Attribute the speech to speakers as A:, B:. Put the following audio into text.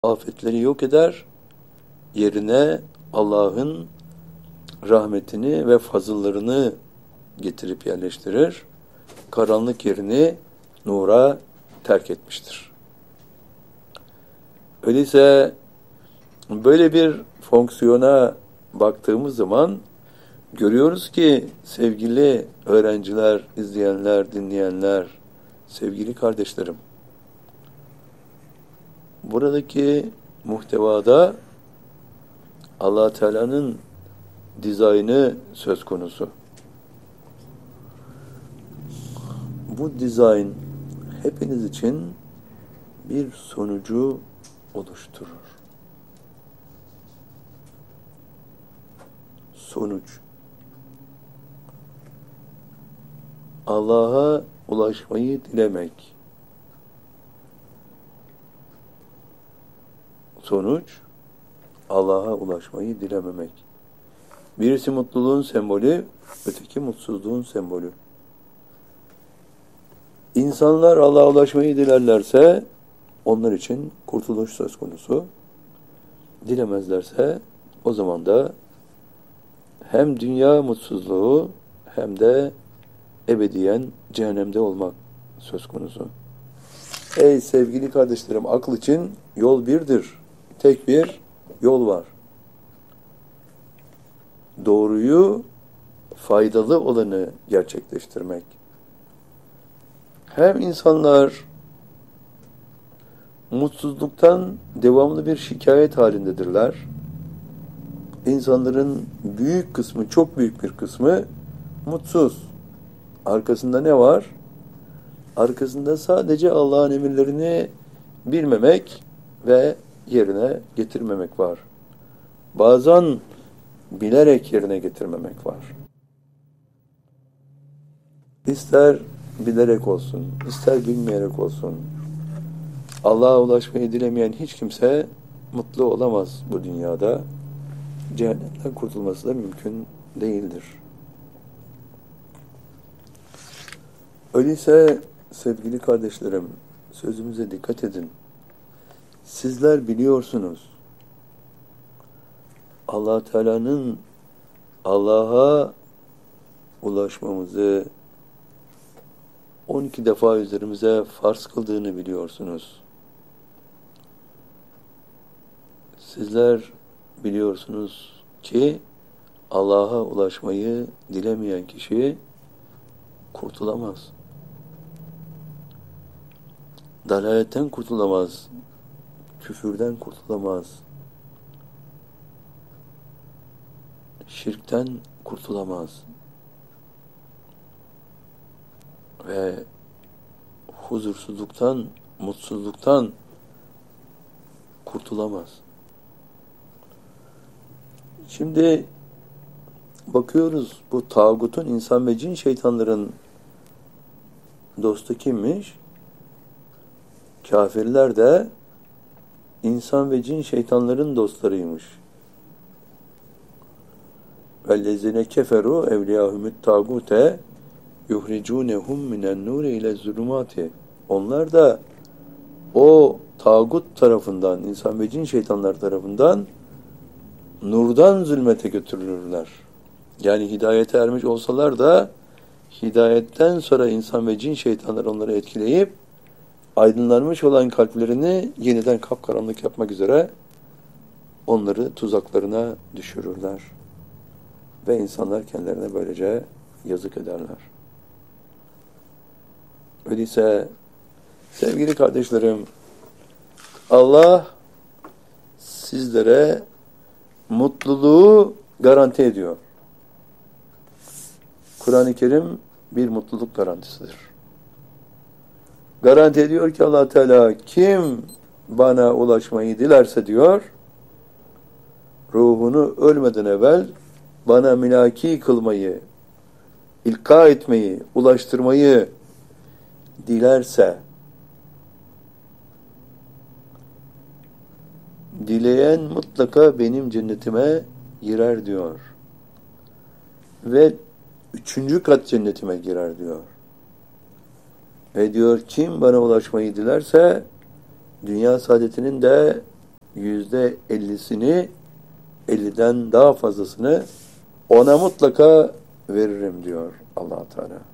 A: afetleri yok eder, yerine Allah'ın rahmetini ve fazıllarını getirip yerleştirir. Karanlık yerini nura terk etmiştir. Öyleyse böyle bir fonksiyona baktığımız zaman görüyoruz ki sevgili öğrenciler, izleyenler, dinleyenler, sevgili kardeşlerim, buradaki muhtevada Allah Teala'nın dizaynı söz konusu. Bu dizayn hepiniz için bir sonucu oluşturur. Sonuç. Allah'a ulaşmayı dilemek. Sonuç, Allah'a ulaşmayı dilememek. Birisi mutluluğun sembolü, öteki mutsuzluğun sembolü. İnsanlar Allah'a ulaşmayı dilerlerse onlar için kurtuluş söz konusu. Dilemezlerse o zaman da hem dünya mutsuzluğu hem de ebediyen cehennemde olmak söz konusu. Ey sevgili kardeşlerim, akıl için yol birdir. Tek bir yol var. Doğruyu, faydalı olanı gerçekleştirmek. Hem insanlar mutsuzluktan devamlı bir şikayet halindedirler. İnsanların büyük kısmı, çok büyük bir kısmı mutsuz. Arkasında ne var? Arkasında sadece Allah'ın emirlerini bilmemek ve yerine getirmemek var. Bazen bilerek yerine getirmemek var. İster bilerek olsun, ister bilmeyerek olsun, Allah'a ulaşmayı dilemeyen hiç kimse mutlu olamaz bu dünyada. Cehennemden kurtulması da mümkün değildir. Öyleyse sevgili kardeşlerim, sözümüze dikkat edin. Sizler biliyorsunuz, Allah Teala'nın Allah'a ulaşmamızı 12 defa üzerimize farz kıldığını biliyorsunuz. Sizler biliyorsunuz ki Allah'a ulaşmayı dilemeyen kişi kurtulamaz. Dalaletten kurtulamaz. Küfürden kurtulamaz. Şirkten kurtulamaz. Ve huzursuzluktan, mutsuzluktan kurtulamaz. Şimdi bakıyoruz, bu tağutun, insan ve cin şeytanların dostu kimmiş? Kafirler de insan ve cin şeytanların dostlarıymış. وَالَّذِينَ كَفَرُوا اَوْلِيَاهُمُ التَّاغُوتَ يُخْرِجُونَهُمْ مِنَ النُّورِ اِلَى الظُّلُمَاتِ. Onlar da o tağut tarafından, insan ve cin şeytanlar tarafından nurdan zulmete götürülürler. Yani hidayete ermiş olsalar da hidayetten sonra insan ve cin şeytanlar onları etkileyip aydınlanmış olan kalplerini yeniden kapkaranlık yapmak üzere onları tuzaklarına düşürürler. Ve insanlar kendilerine böylece yazık ederler. Öyleyse sevgili kardeşlerim, Allah sizlere mutluluğu garanti ediyor. Kur'an-ı Kerim bir mutluluk garantisidir. Garanti ediyor ki Allah Teala, kim bana ulaşmayı dilerse diyor, ruhunu ölmeden evvel bana mülaki kılmayı, ilka etmeyi, ulaştırmayı dilerse, dileyen mutlaka benim cennetime girer diyor. Ve 3. kat cennetime girer diyor. Ve diyor, kim bana ulaşmayı dilerse dünya saadetinin de %50'sini, 50'den daha fazlasını ona mutlaka veririm diyor Allah Teala.